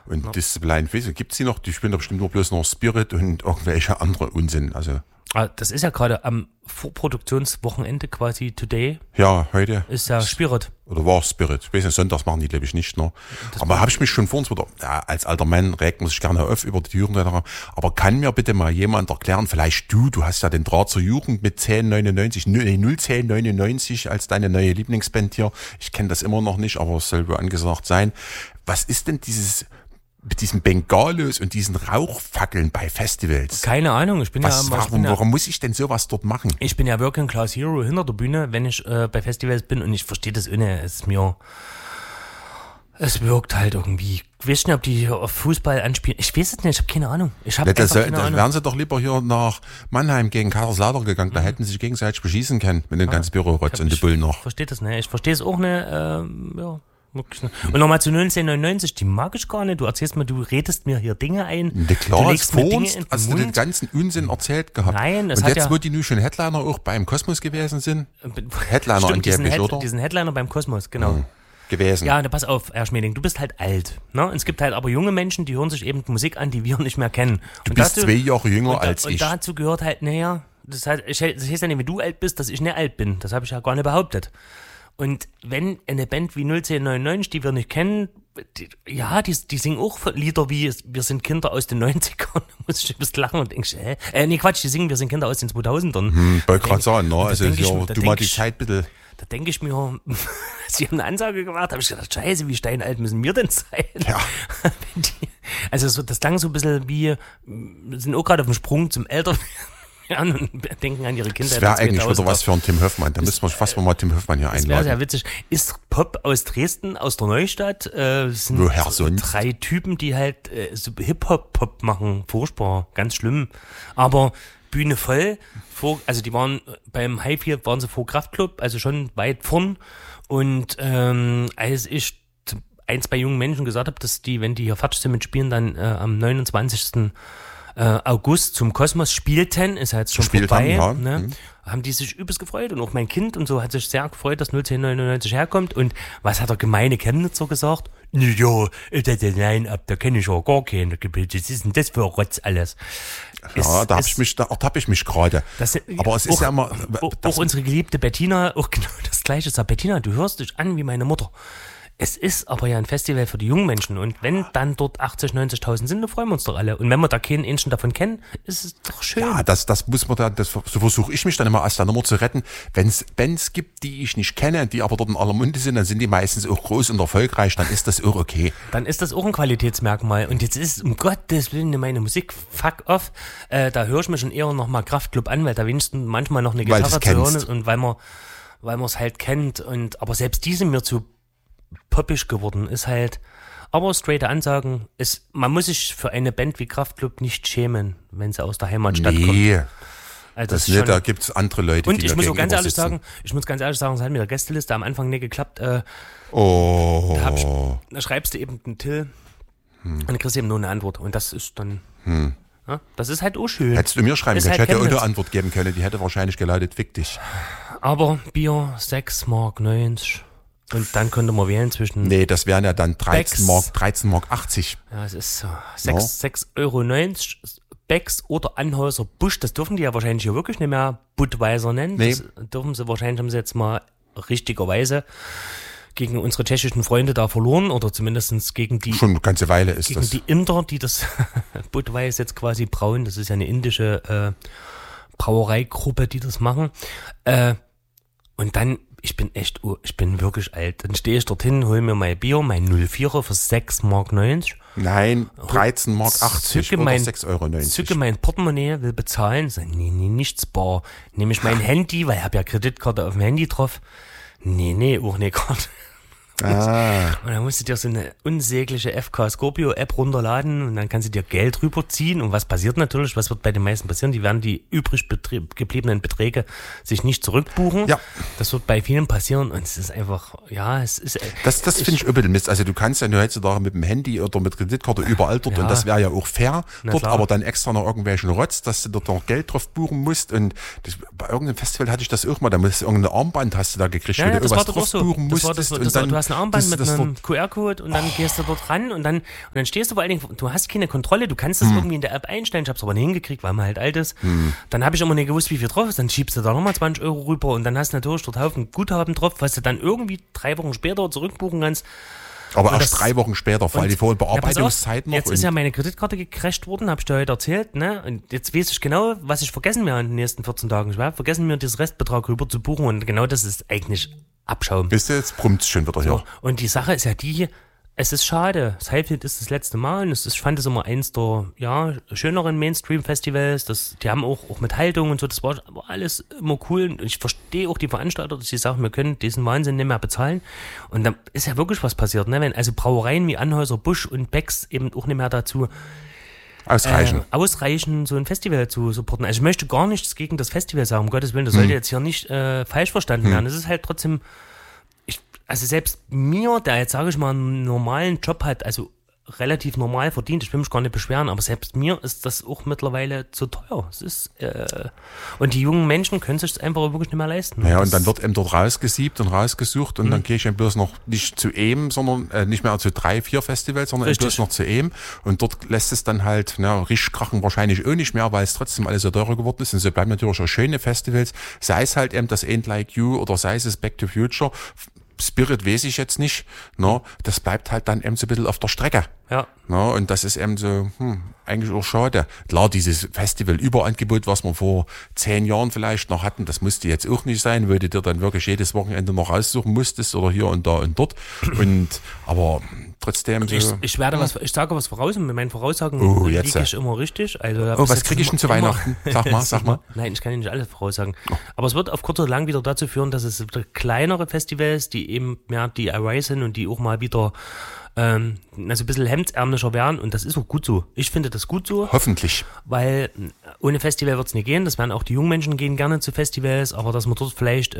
Und Disziplin, gibt es die noch? Die spielen doch bestimmt nur bloß noch Spirit und irgendwelche andere Unsinn. Also das ist ja gerade am Vorproduktionswochenende quasi today. Ja, heute. Ist ja Spirit. Oder war Spirit. Ich weiß nicht, sonntags machen die, glaube ich, nicht noch. Aber habe ich mich schon vor uns wieder, als alter Mann regt man sich gerne auf über die Jugend. Aber kann mir bitte mal jemand erklären, vielleicht du hast ja den Draht zur Jugend mit 01099 als deine neue Lieblingsband hier. Ich kenne das immer noch nicht, aber es soll wohl angesagt sein. Was ist denn mit diesen Bengalos und diesen Rauchfackeln bei Festivals? Keine Ahnung, warum muss ich denn sowas dort machen? Ich bin ja Working Class Hero hinter der Bühne, wenn ich bei Festivals bin und ich verstehe das ohne. Es wirkt halt irgendwie. Ich weiß nicht, ob die hier auf Fußball anspielen. Ich weiß es nicht, ich habe keine Ahnung. Keine Ahnung. Dann wären sie doch lieber hier nach Mannheim gegen Kaiserslautern gegangen. Da hätten sie sich gegenseitig beschießen können mit dem ganzen Bürorotz und die Bullen noch. Ich verstehe das nicht. Ich verstehe es auch nicht. Ja. Und nochmal zu 1999, die mag ich gar nicht. Du erzählst mir, du redest mir hier Dinge ein. Klar, du legst mir Dinge in den Mund. Du den ganzen Unsinn erzählt gehabt. Nein, und jetzt, wo die nun schon Headliner auch beim Kosmos gewesen sind. Headliner stimmt, angeblich, oder? Diesen Headliner beim Kosmos, genau. Gewesen. Ja, pass auf, Herr Schmeling, du bist halt alt. Ne? Und es gibt halt aber junge Menschen, die hören sich eben Musik an, die wir nicht mehr kennen. Du bist 2 Jahre jünger als ich. Und dazu gehört halt, das heißt ja nicht, wenn du alt bist, dass ich nicht alt bin. Das habe ich ja gar nicht behauptet. Und wenn eine Band wie 01099, die wir nicht kennen, die singen auch Lieder wie Wir sind Kinder aus den 90ern, da muss ich ein bisschen lachen und denkst, die singen Wir sind Kinder aus den 2000ern. Wollte gerade sagen, ne? Also du mal die Zeit bitte. Da denke ich mir, sie haben eine Ansage gemacht, habe ich gedacht, scheiße, wie steinalt müssen wir denn sein? Ja. Das klang so ein bisschen wie, wir sind auch gerade auf dem Sprung zum Älterwerden. Ja, und denken an ihre Kindheit. Das wäre eigentlich wieder was für einen Tim Höfmann. Da müssen wir fast mal Tim Höfmann hier einladen. Das wäre sehr witzig. Ist Pop aus Dresden, aus der Neustadt. Sind woher sonst? 3 Typen, die halt so Hip-Hop-Pop machen. Furchtbar, ganz schlimm. Aber Bühne voll. Also die waren beim Hype hier, waren sie vor Kraftklub, also schon weit vorn. Und als ich 2 jungen Menschen gesagt habe, dass die, wenn die hier fertig sind mit Spielen, dann am 29. August zum Kosmos spielten, ist ja jetzt schon vorbei, haben die sich übelst gefreut und auch mein Kind und so hat sich sehr gefreut, dass 01099 herkommt. Und was hat der gemeine Chemnitzer gesagt? Ja, nein, da kenne ich ja gar keinen. Was ist denn das für Rotz alles? Ja, da hab ich mich gerade. Aber es ist ja immer... Auch unsere geliebte Bettina, auch genau das Gleiche sagt. Bettina, du hörst dich an wie meine Mutter. Es ist aber ja ein Festival für die jungen Menschen und wenn dann dort 80.000, 90.000 sind, dann freuen wir uns doch alle. Und wenn wir da keinen Menschen davon kennen, ist es doch schön. Ja, das muss man dann, so versuche ich mich dann immer aus der Nummer zu retten. Wenn es Bands gibt, die ich nicht kenne, die aber dort in aller Munde sind, dann sind die meistens auch groß und erfolgreich, dann ist das auch okay. Dann ist das auch ein Qualitätsmerkmal. Und jetzt ist, um Gottes Willen, meine Musik fuck off. Da höre ich mir schon eher noch mal Kraftklub an, weil da wenigstens manchmal noch eine Gitarre zu hören ist und weil man es halt kennt. Aber selbst die sind mir zu poppig geworden, ist halt, aber straighte Ansagen, man muss sich für eine Band wie Kraftklub nicht schämen, wenn sie aus der Heimatstadt kommt. Nee, also da gibt's andere Leute, und die ich muss ganz ehrlich sagen, es hat mit der Gästeliste am Anfang nicht geklappt. Da schreibst du eben den Till und dann kriegst du eben nur eine Antwort und das ist dann, ja, das ist halt auch schön. Hättest du mir schreiben können, halt ich hätte auch eine Antwort geben können, die hätte wahrscheinlich gelautet, fick dich. Aber Bier 6,90 Mark. Und dann könnte man wählen zwischen... Nee, das wären ja dann 13,80 Mark. Ja, es ist so. 6,90 € Becks oder Anhäuser Busch. Das dürfen die ja wahrscheinlich hier wirklich nicht mehr Budweiser nennen. Nee. Das dürfen sie wahrscheinlich, haben sie jetzt mal richtigerweise gegen unsere tschechischen Freunde da verloren. Oder zumindest gegen die... Schon eine ganze Weile ist gegen das. Gegen die Inder, die das Budweiser jetzt quasi brauen. Das ist ja eine indische Brauereigruppe, die das machen. Und dann... Ich bin wirklich alt. Dann stehe ich dorthin, hole mir mein Bier, mein 04er für 6,90 Mark. Nein, 13,80 Mark oder 6,90 €. Zücke mein Portemonnaie, will bezahlen. Sag, nee, nichts bar. Nehme ich mein Handy, weil ich habe ja Kreditkarte auf dem Handy drauf. Nee, auch nicht Karte. Und dann musst du dir so eine unsägliche FK Scorpio App runterladen und dann kannst du dir Geld rüberziehen. Und was passiert natürlich? Was wird bei den meisten passieren? Die werden die übrig gebliebenen Beträge sich nicht zurückbuchen. Ja. Das wird bei vielen passieren und es ist einfach, es ist... Das finde ich übel Mist. Also du kannst ja nur heutzutage mit dem Handy oder mit Kreditkarte überall dort und das wäre ja auch fair dort, klar. Aber dann extra noch irgendwelchen Rotz, dass du dort noch Geld drauf buchen musst und bei irgendeinem Festival hatte ich das auch mal, da musst du irgendeine Armband hast du da gekriegt, wo du irgendwas drauf buchen musstest. Du hast Armband mit einem QR-Code und dann gehst du dort ran und dann stehst du vor allen Dingen, du hast keine Kontrolle, du kannst das irgendwie in der App einstellen, ich hab's aber nicht hingekriegt, weil man halt alt ist. Dann habe ich immer nicht gewusst, wie viel drauf ist, dann schiebst du da nochmal 20 Euro rüber und dann hast du natürlich dort Haufen Guthaben drauf, was du dann irgendwie 3 Wochen später zurückbuchen kannst. Aber erst 3 Wochen später, weil die vorhin Bearbeitungszeit noch. Jetzt ist ja meine Kreditkarte gecrasht worden, habe ich dir heute erzählt, ne? Und jetzt weiß ich genau, was ich vergessen werde in den nächsten 14 Tagen. Ich werde vergessen, mir dieses Restbetrag rüber zu buchen und genau das ist eigentlich Abschaum. Wisst ihr, jetzt brummt's schon wieder hier. So, und die Sache ist ja die, es ist schade. Das Highfield ist das letzte Mal und ich fand es immer eins der schöneren Mainstream-Festivals. Die haben auch mit Haltung und so, das war alles immer cool. Und ich verstehe auch die Veranstalter, dass sie sagen, wir können diesen Wahnsinn nicht mehr bezahlen. Und dann ist ja wirklich was passiert, ne? Wenn also Brauereien wie Anheuser, Busch und Becks eben auch nicht mehr dazu ausreichen, so ein Festival zu supporten. Also ich möchte gar nichts gegen das Festival sagen, um Gottes Willen, das sollte jetzt hier nicht falsch verstanden werden. Das ist halt trotzdem, also selbst mir, der jetzt, sage ich mal, einen normalen Job hat, also relativ normal verdient, ich will mich gar nicht beschweren, aber selbst mir ist das auch mittlerweile zu teuer. Es ist, und die jungen Menschen können sich das einfach wirklich nicht mehr leisten. Ja, und dann wird eben dort rausgesiebt und rausgesucht und dann gehe ich eben bloß noch nicht zu EM, sondern nicht mehr zu 3, 4 Festivals, sondern eben bloß noch zu EM und dort lässt es dann halt, richtig krachen wahrscheinlich auch nicht mehr, weil es trotzdem alles so teurer geworden ist und so bleiben natürlich auch schöne Festivals, sei es halt eben das Ain't Like You oder sei es Back to Future. Spirit weiß ich jetzt nicht, das bleibt halt dann eben so ein bisschen auf der Strecke. Ja. Und das ist eben so, eigentlich auch schade. Klar, dieses Festival-Überangebot, was wir vor 10 Jahren vielleicht noch hatten, das musste jetzt auch nicht sein, weil du dir dann wirklich jedes Wochenende noch raussuchen musstest oder hier und da und dort. Aber trotzdem so. Ich sage was voraus und mit meinen Voraussagen liege ich immer richtig. Also, was kriege ich denn zu Weihnachten? Sag mal. Nein, ich kann nicht alles voraussagen. Aber es wird auf kurz oder lang wieder dazu führen, dass es kleinere Festivals, die eben mehr DIY sind und die auch mal wieder ein bisschen hemdsärmlicher werden und das ist auch gut so. Ich finde das gut so. Hoffentlich. Weil ohne Festival wird es nicht gehen. Das werden auch die jungen Menschen gehen gerne zu Festivals, aber dass man dort vielleicht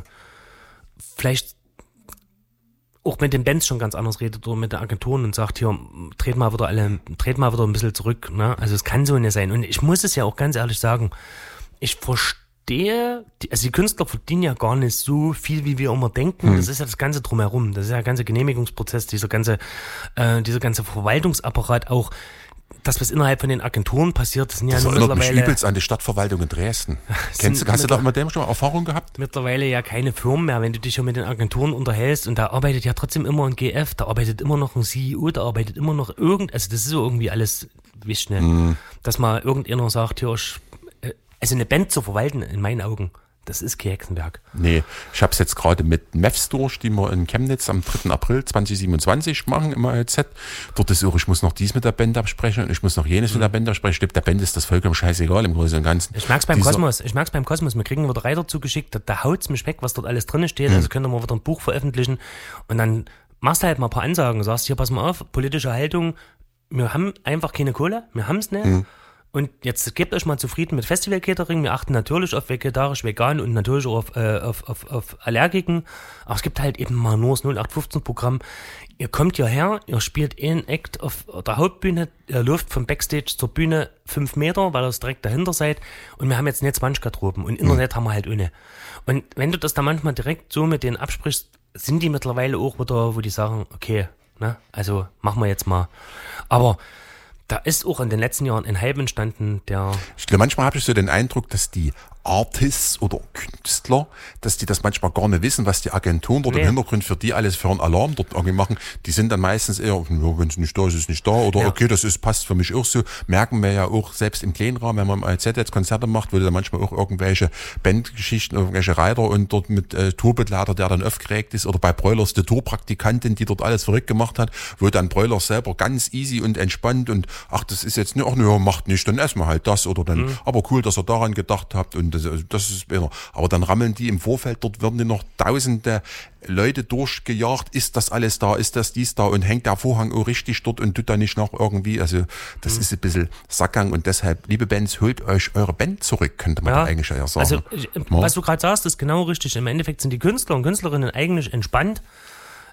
auch mit den Bands schon ganz anders redet oder mit den Agenturen und sagt, hier, dreht mal wieder ein bisschen zurück. Ne? Also es kann so nicht sein. Und ich muss es ja auch ganz ehrlich sagen, ich verstehe, die Künstler verdienen ja gar nicht so viel, wie wir immer denken. Das ist ja das Ganze drumherum. Das ist ja der ganze Genehmigungsprozess, dieser ganze Verwaltungsapparat auch. Das, was innerhalb von den Agenturen passiert, das sind ja mittlerweile... Das erinnert mich übelst an die Stadtverwaltung in Dresden. Hast du da mit dem schon mal Erfahrung gehabt? Mittlerweile ja keine Firmen mehr, wenn du dich schon mit den Agenturen unterhältst und da arbeitet ja trotzdem immer ein GF, da arbeitet immer noch ein CEO, da arbeitet immer noch also das ist so irgendwie alles, wisst ihr, dass mal irgendjemand sagt, hier, also eine Band zu verwalten, in meinen Augen, das ist kein Hexenwerk. Nee, ich habe es jetzt gerade mit Mavs durch, die wir in Chemnitz am 3. April 2027 machen im ALZ. Dort ist auch, ich muss noch dies mit der Band absprechen und ich muss noch jenes mit der Band absprechen. Ich glaube, der Band ist das vollkommen scheißegal im Großen und Ganzen. Ich merk's beim Kosmos. Wir kriegen wieder Reiter zugeschickt, da haut's mich weg, was dort alles drin steht. Also können wir wieder ein Buch veröffentlichen und dann machst du halt mal ein paar Ansagen, sagst hier, pass mal auf, politische Haltung, wir haben einfach keine Kohle, wir haben's nicht. Und jetzt gebt euch mal zufrieden mit Festival-Catering. Wir achten natürlich auf vegetarisch, vegan und natürlich auch auf Allergiken. Aber es gibt halt eben mal nur das 0815-Programm. Ihr kommt hierher, ihr spielt einen Act auf der Hauptbühne, ihr läuft vom Backstage zur Bühne 5 Meter, weil ihr direkt dahinter seid. Und wir haben jetzt nicht 20 Garderoben und Internet haben wir halt ohne. Und wenn du das da manchmal direkt so mit denen absprichst, sind die mittlerweile auch wieder, wo die sagen, okay, ne, also machen wir jetzt mal. Aber da ist auch in den letzten Jahren ein Hype entstanden, Ich glaube, manchmal habe ich so den Eindruck, dass die Artists oder Künstler, dass die das manchmal gar nicht wissen, was die Agenturen dort im Hintergrund für die alles für einen Alarm dort irgendwie machen. Die sind dann meistens eher, wenn es nicht da ist, ist es nicht da. Oder okay, passt für mich auch so. Merken wir ja auch selbst im kleinen Rahmen, wenn man im AZ jetzt Konzerte macht, wo da manchmal auch irgendwelche Bandgeschichten, irgendwelche Reiter und dort mit Tourbegleiter, der dann aufgeregt ist. Oder bei Broilers die Tourpraktikantin, die dort alles verrückt gemacht hat, wo dann Broilers selber ganz easy und entspannt und das ist jetzt nicht, macht nicht, dann essen wir halt das oder dann, aber cool, dass ihr daran gedacht habt und das ist besser. Aber dann rammeln die im Vorfeld, dort werden die noch tausende Leute durchgejagt, ist das alles da, ist das dies da und hängt der Vorhang auch richtig dort und tut da nicht noch irgendwie, also das ist ein bisschen Sackgang und deshalb, liebe Bands, holt euch eure Band zurück, könnte man da eigentlich ja sagen. Also, was du gerade sagst, ist genau richtig. Im Endeffekt sind die Künstler und Künstlerinnen eigentlich entspannt.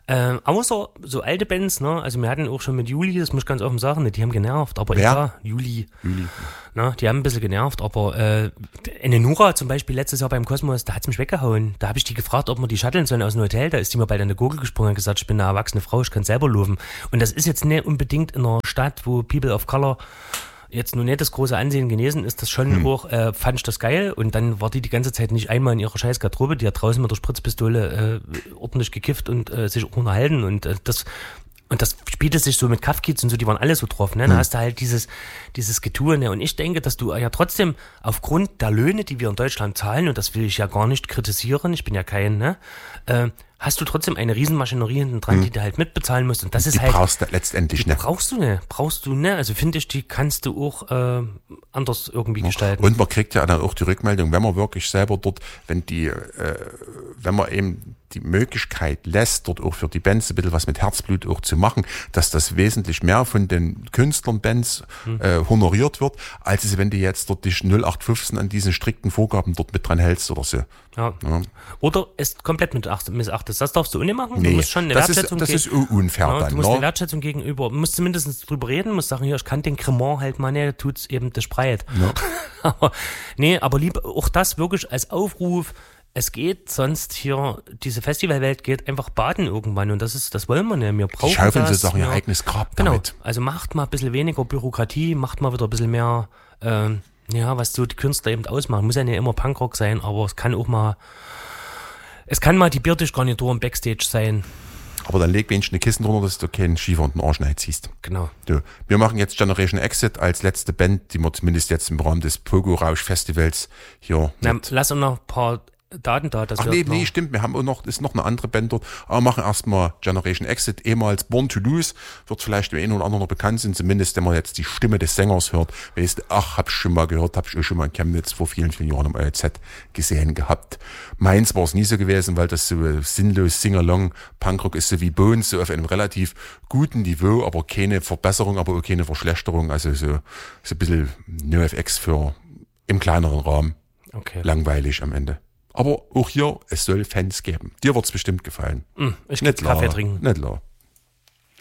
Außer so alte Bands, ne? Also wir hatten auch schon mit Juli, das muss ich ganz offen sagen, ne? Die haben genervt, aber Wer? Juli. Ne? Die haben ein bisschen genervt, aber eine Nura zum Beispiel letztes Jahr beim Kosmos, da hat's mich weggehauen. Da habe ich die gefragt, ob wir die shutteln sollen aus dem Hotel, da ist die mir bei der Gurgel gesprungen und gesagt, ich bin eine erwachsene Frau, ich kann selber laufen. Und das ist jetzt nicht unbedingt in einer Stadt, wo People of Color jetzt nur nicht das große Ansehen genesen ist, das schon auch, fand ich das geil. Und dann war die ganze Zeit nicht einmal in ihrer scheiß Garderobe, die hat draußen mit der Spritzpistole ordentlich gekifft und sich auch unterhalten. Und das spielte sich so mit Kaffkids und so, die waren alle so drauf, ne? Da hast du halt dieses Getue, ne? Und ich denke, dass du ja trotzdem aufgrund der Löhne, die wir in Deutschland zahlen, und das will ich ja gar nicht kritisieren, ich bin ja kein, ne? Hast du trotzdem eine Riesenmaschinerie hinten dran, die du halt mitbezahlen musst. Und das ist Die halt. brauchst du letztendlich nicht. Brauchst du ne? Also finde ich, die kannst du auch anders irgendwie gestalten. Und man kriegt ja dann auch die Rückmeldung, wenn man wirklich selber dort, wenn man eben die Möglichkeit lässt, dort auch für die Bands ein bisschen was mit Herzblut auch zu machen, dass das wesentlich mehr von den Künstlern, Bands honoriert wird, als es, wenn du jetzt dort dich 0815 an diesen strikten Vorgaben dort mit dran hältst oder so. Ja. Oder es komplett missachtest. Das darfst du ohne machen. Nee, du musst schon eine Wertschätzung das ist unfair ja, dann. Du musst eine Wertschätzung gegenüber, du musst zumindest drüber reden, musst sagen, hier, ich kann den Cremant halt mal nicht, tut's eben das Spreit. Ja. aber lieber auch das wirklich als Aufruf, es geht sonst hier, diese Festivalwelt geht einfach baden irgendwann und das wollen wir nicht. Wir brauchen die schaufeln das. Sie doch ihr eigenes Grab genau. damit. Also macht mal ein bisschen weniger Bürokratie, macht mal wieder ein bisschen mehr, was so die Künstler eben ausmachen. Muss ja nicht immer Punkrock sein, aber es kann mal die Biertischgarnitur im Backstage sein. Aber dann leg wenigstens eine Kissen drunter, dass du keinen Schiefer und einen Arsch nicht ziehst. Genau. So, wir machen jetzt Generation Exit als letzte Band, die wir zumindest jetzt im Rahmen des Pogo-Rausch-Festivals hier... Lass uns noch ein paar Daten da. Ach nee, stimmt, wir haben auch noch, ist noch eine andere Band dort, aber machen erstmal Generation Exit, ehemals Born to Lose, wird vielleicht dem einen oder anderen noch bekannt sein, zumindest wenn man jetzt die Stimme des Sängers hört, weißt du, hab ich schon mal gehört, hab ich auch schon mal in Chemnitz vor vielen, vielen Jahren im OLZ gesehen gehabt. Meins war es nie so gewesen, weil das so sinnlos Sing-Along, Punkrock ist so wie Bones, so auf einem relativ guten Niveau, aber keine Verbesserung, aber auch keine Verschlechterung, also so ein bisschen NoFX für im kleineren Rahmen. Okay. Langweilig am Ende. Aber auch hier, es soll Fans geben. Dir wird's bestimmt gefallen. Ich gehe Kaffee trinken. Nicht klar.